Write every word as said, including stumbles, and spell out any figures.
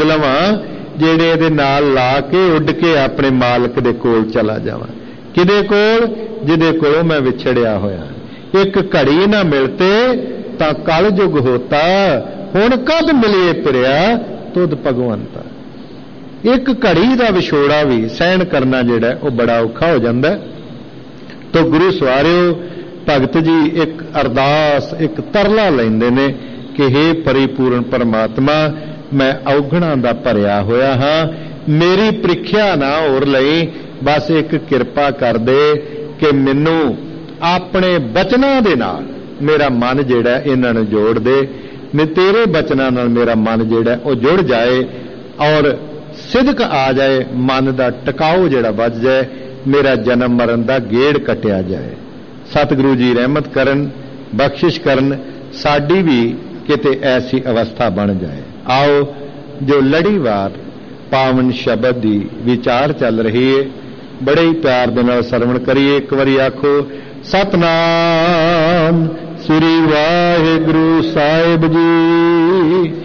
खरीद लवां ਜਿਹੜੇ ਇਹਦੇ ਨਾਲ ਲਾ ਕੇ ਉੱਡ ਕੇ ਆਪਣੇ ਮਾਲਕ ਦੇ ਕੋਲ ਚਲਾ ਜਾਵਾਂ। ਕਿਹਦੇ ਕੋਲ? ਜਿਹਦੇ ਕੋਲੋਂ ਮੈਂ ਵਿਛੜਿਆ ਹੋਇਆ। ਇੱਕ ਘੜੀ ਨਾ ਮਿਲਤੇ ਤਾਂ ਕਲ ਯੁਗ ਹੋਤਾ, ਹੁਣ ਕਦ ਮਿਲੇ ਪਿਰਿਆ ਤੁਧ ਭਗਵੰਤਾ। ਇੱਕ ਘੜੀ ਦਾ ਵਿਛੋੜਾ ਵੀ ਸਹਿਣ ਕਰਨਾ ਜਿਹੜਾ ਉਹ ਬੜਾ ਔਖਾ ਹੋ ਜਾਂਦਾ। ਤੋ ਗੁਰੂ ਸਵਾਰਿਓ, ਭਗਤ ਜੀ ਇੱਕ ਅਰਦਾਸ, ਇੱਕ ਤਰਲਾ ਲੈਂਦੇ ਨੇ ਕਿ ਹੇ ਪਰਿਪੂਰਨ ਪਰਮਾਤਮਾ, मैं औगणा दा भरिया होया हाँ, मेरी प्रीख्या ना होर लई, बस एक किरपा कर दे कि मैनू अपने बचनां दे नाल मेरा मन जिहड़ा इन्हां नूं जोड़ दे। मैं तेरे बचनां नाल मेरा मन जिहड़ा वो जुड़ जाए और सिदक आ जाए, मन दा टकाऊ जिहड़ा वध जाए, मेरा जन्म मरण दा गेड़ कटिया जाए। सतगुरु जी रहमत करन, बख्शिश करन, साडी भी किते ऐसी अवस्था बन जाए। आओ जो लड़ीवार पावन शब्द दी विचार चल रही है, बड़े ही प्यार दे नाल सरवण करिए। एक बारी आखो सतनाम श्री वाहिगुरु साहिब जी।